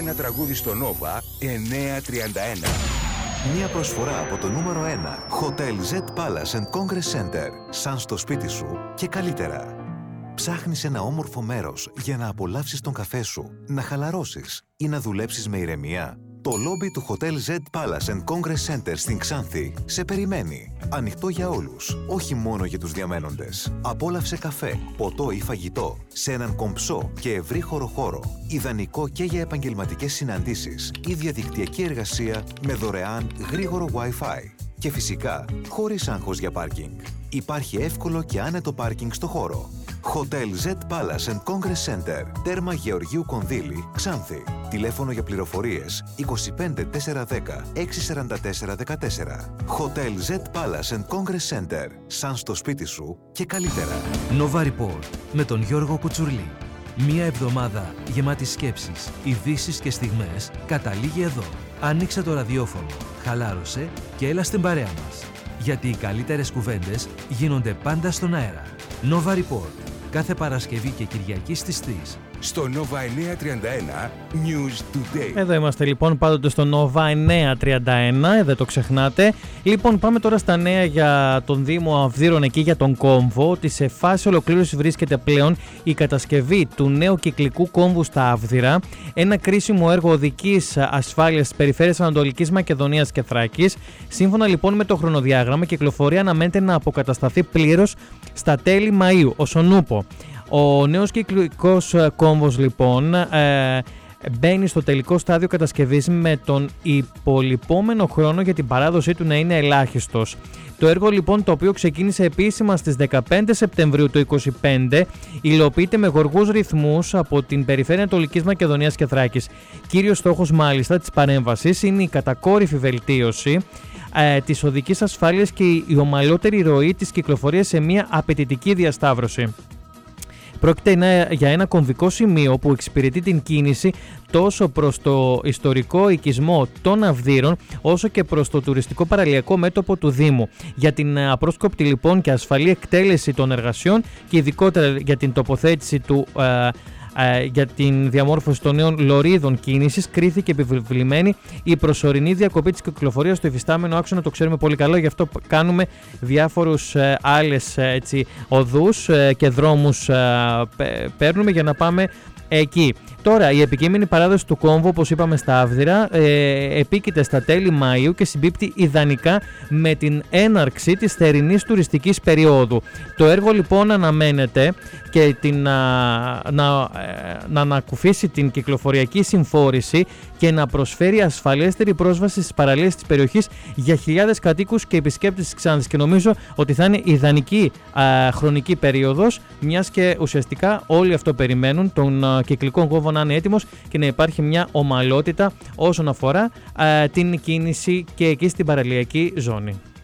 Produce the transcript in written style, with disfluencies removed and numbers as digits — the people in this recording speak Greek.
ένα τραγούδι στο Nova 931. Μια προσφορά από το νούμερο 1 Hotel Z Palace and Congress Center. Σαν στο σπίτι σου και καλύτερα. Ψάχνεις ένα όμορφο μέρος για να απολαύσεις τον καφέ σου, να χαλαρώσεις ή να δουλέψεις με ηρεμία? Το λόμπι του Hotel Z Palace and Congress Center στην Ξάνθη σε περιμένει. Ανοιχτό για όλους, όχι μόνο για τους διαμένοντες. Απόλαυσε καφέ, ποτό ή φαγητό σε έναν κομψό και ευρύχωρο χώρο. Ιδανικό και για επαγγελματικές συναντήσεις ή διαδικτυακή εργασία με δωρεάν γρήγορο Wi-Fi. Και φυσικά, χωρίς άγχος για πάρκινγκ. Υπάρχει εύκολο και άνετο πάρκινγκ στο χώρο. Hotel Z Palace and Congress Center, τέρμα Γεωργίου Κονδύλη, Ξάνθη. Τηλέφωνο για πληροφορίες 25 410 644 14. Hotel Z Palace and Congress Center, σαν στο σπίτι σου και καλύτερα. Nova Report με τον Γιώργο Κουτσουρλή. Μία εβδομάδα γεμάτη σκέψεις, ειδήσεις και στιγμές καταλήγει εδώ. Ανοίξε το ραδιόφωνο, χαλάρωσε και έλα στην παρέα μας. Γιατί οι καλύτερες κουβέντες γίνονται πάντα στον αέρα. Nova Report. Κάθε Παρασκευή και Κυριακή στις 3. Στο Nova 931 News Today. Εδώ είμαστε λοιπόν πάντοτε στο Nova 931, δεν το ξεχνάτε. Λοιπόν, πάμε τώρα στα νέα για τον Δήμο Αυδείρων, εκεί για τον κόμβο, ότι σε φάση ολοκλήρωση βρίσκεται πλέον η κατασκευή του νέου κυκλικού κόμβου στα Αύδειρα, ένα κρίσιμο έργο οδικής ασφάλειας της περιφέρειας Ανατολικής Μακεδονίας και Θράκης. Σύμφωνα λοιπόν με το χρονοδιάγραμμα, η κυκλοφορία αναμένεται να αποκατασταθεί πλήρως στα τέλη Μαΐου, όσον ούπο. Ο νέος κυκλικός κόμβος λοιπόν μπαίνει στο τελικό στάδιο κατασκευής, με τον υπολοιπόμενο χρόνο για την παράδοσή του να είναι ελάχιστος. Το έργο λοιπόν, το οποίο ξεκίνησε επίσημα στις 15 Σεπτεμβρίου του 2025, υλοποιείται με γοργούς ρυθμούς από την περιφέρεια Ανατολικής Μακεδονίας και Θράκης. Κύριος στόχος μάλιστα της παρέμβασης είναι η κατακόρυφη βελτίωση της οδικής ασφάλειας και η ομαλότερη ροή της κυκλοφορίας σε μια απαιτητική διασταύρωση. Πρόκειται για ένα κομβικό σημείο που εξυπηρετεί την κίνηση τόσο προς το ιστορικό οικισμό των Αυδείρων, όσο και προς το τουριστικό παραλιακό μέτωπο του Δήμου. Για την απρόσκοπτη λοιπόν και ασφαλή εκτέλεση των εργασιών και ειδικότερα για την τοποθέτηση για την διαμόρφωση των νέων λωρίδων κίνησης, κρίθηκε επιβλημένη η προσωρινή διακοπή της κυκλοφορίας στο υφιστάμενο άξονα. Το ξέρουμε πολύ καλό, γι' αυτό κάνουμε διάφορους άλλες οδούς και δρόμους παίρνουμε για να πάμε εκεί. Τώρα, η επικείμενη παράδοση του κόμβου, όπως είπαμε, στα Αύδειρα επίκειται στα τέλη Μαΐου και συμπίπτει ιδανικά με την έναρξη της θερινής τουριστικής περίοδου. Το έργο λοιπόν αναμένεται και να ανακουφίσει την κυκλοφοριακή συμφόρηση και να προσφέρει ασφαλέστερη πρόσβαση στις παραλίες της περιοχής για χιλιάδες κατοίκους και επισκέπτες της Ξάνθης. Και νομίζω ότι θα είναι ιδανική χρονική περίοδος, μιας και ουσιαστικά όλοι αυτό περιμένουν, τον κυκλικό κόμβο να είναι έτοιμος και να υπάρχει μια ομαλότητα όσον αφορά την κίνηση και εκεί στην παραλιακή ζώνη.